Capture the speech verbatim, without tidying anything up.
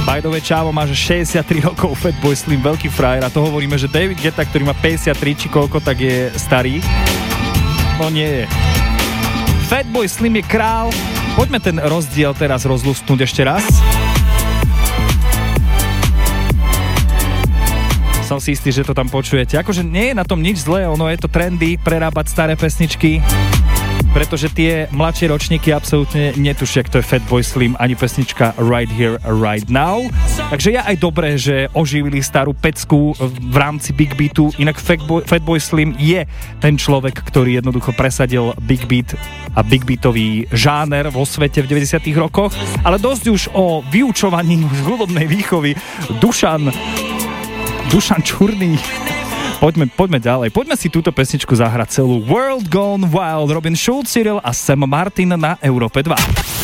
By the way, Čávo má že šesťdesiattri rokov, Fatboy Slim, veľký frajer, a to hovoríme, že David Guetta, ktorý má päťdesiattri či koľko, tak je starý. No nie je. Fatboy Slim je král. Poďme ten rozdiel teraz rozlustnúť ešte raz. Som si istý, že to tam počujete. Akože nie je na tom nič zlé, ono je to trendy prerábať staré pesničky, pretože tie mladšie ročníky absolútne netušia, kto je Fatboy Slim, ani pesnička Right Here, Right Now. Takže je aj dobré, že oživili starú pecku v rámci Big Beatu. Inak Fatboy, Fatboy Slim je ten človek, ktorý jednoducho presadil Big Beat a Big Beatový žáner vo svete v deväťdesiatych rokoch. Ale dosť už o vyučovaní z hudobnej výchovy. Dušan, Dušan Čurný. Poďme, poďme ďalej. Poďme si túto pesničku zahrať celú. World Gone Wild, Robin Schulz, Cyril a Sam Martin na Európe dva.